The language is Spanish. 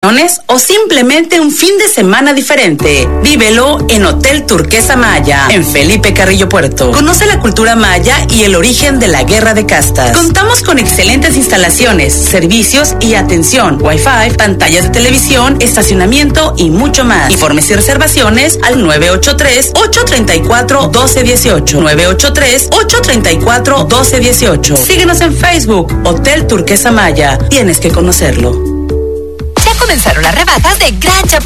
o simplemente un fin de semana diferente. Vívelo en Hotel Turquesa Maya, en Felipe Carrillo Puerto. Conoce la cultura maya y el origen de la guerra de castas. Contamos con excelentes instalaciones, servicios y atención, Wi-Fi, pantallas de televisión, estacionamiento y mucho más. Informes y reservaciones al 983-834-1218. 983-834-1218. Síguenos en Facebook, Hotel Turquesa Maya. Tienes que conocerlo. Ya comenzaron las rebajas de Gran Chapo